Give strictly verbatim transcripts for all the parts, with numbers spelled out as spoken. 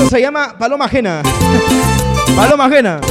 se llama Paloma Ajena. Paloma Ajena.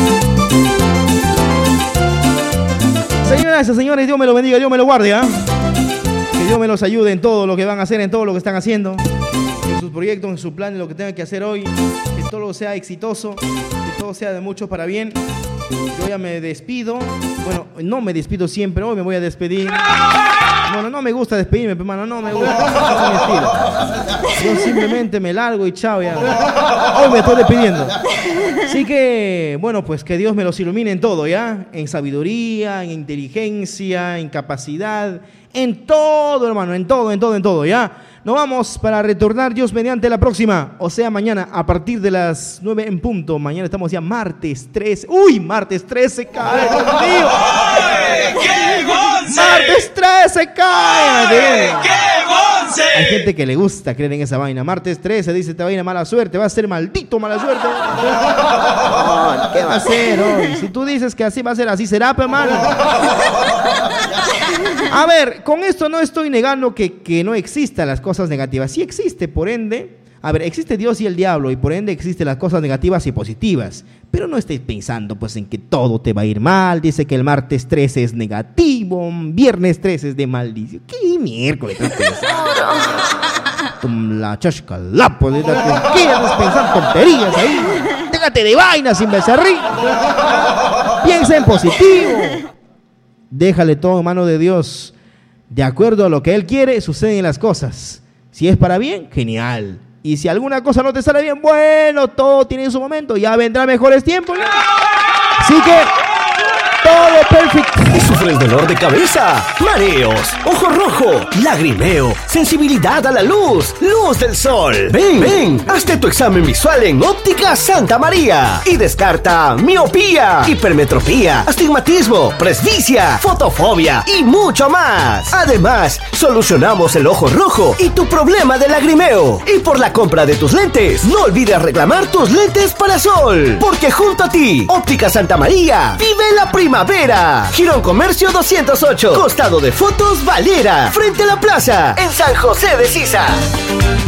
Señoras y señores, Dios me lo bendiga, Dios me lo guarde, ¿eh? Que Dios me los ayude en todo lo que van a hacer, en todo lo que están haciendo, en sus proyectos, en sus planes, lo que tengan que hacer hoy. Que todo sea exitoso, que todo sea de mucho para bien. Yo ya me despido. Bueno, no me despido siempre, hoy me voy a despedir. Bueno, no me gusta despedirme, hermano, no me gusta. No es mi estilo. Yo simplemente me largo y chao ya. Hoy me estoy despidiendo. Así que, bueno, pues que Dios me los ilumine en todo, ¿ya? En sabiduría, en inteligencia, en capacidad, en todo, hermano, en todo, en todo, en todo, ¿ya? Nos vamos para retornar Dios mediante la próxima, o sea, mañana a partir de las nueve en punto. Mañana estamos ya martes trece. ¡Uy! Martes trece, cae, Dios mío. ¡Qué bonce! Martes trece, cae. ¡Qué bonce! Hay gente que le gusta creer en esa vaina. Martes trece dice, te va a ir a mala suerte, va a ser maldito mala suerte. Oh, ¿qué va a ser hoy? Si tú dices que así va a ser, así será, pe, hermano. A ver, con esto no estoy negando que, que no existan las cosas negativas. Sí existe, por ende. A ver, existe Dios y el diablo, y por ende existen las cosas negativas y positivas. Pero no estés pensando pues en que todo te va a ir mal. Dice que el martes trece es negativo, viernes trece es de maldición. ¿Qué miércoles estás pensando? La chasca, la pues, ¿qué estás pensando? Tonterías ahí. Déjate de vainas, imbécil. Piensa en positivo. Déjale todo en mano de Dios. De acuerdo a lo que Él quiere, suceden las cosas. Si es para bien, genial. Y si alguna cosa no te sale bien, bueno, todo tiene su momento. Ya vendrá mejores tiempos, ¿no? Así que todo perfecto. ¿Y sufres dolor de cabeza, mareos, ojo rojo, lagrimeo, sensibilidad a la luz, luz del sol? Ven, ven, hazte tu examen visual en Óptica Santa María y descarta miopía, hipermetropía, astigmatismo, presbicia, fotofobia y mucho más. Además, solucionamos el ojo rojo y tu problema de lagrimeo. Y por la compra de tus lentes, no olvides reclamar tus lentes para sol, porque junto a ti, Óptica Santa María, vive la primavera. Girón Comercio doscientos ocho, costado de Fotos Valera, frente a la plaza, en San José de Sisa.